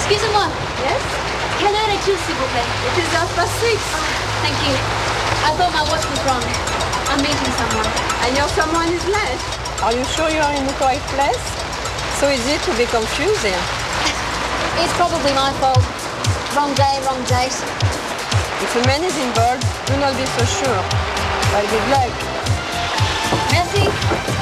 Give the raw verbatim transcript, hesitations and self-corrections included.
Excusez-moi. Yes? Quelle heure est-il, s'il vous plaît? It is half past six. Oh, thank you. I thought my watch was wrong. I'm meeting someone. And your someone is late. Are you sure you are in the correct place? So easy to be confused here. It's probably my fault. Wrong day, wrong date. If a man is involved, do not be so sure. Well, good luck. Merci.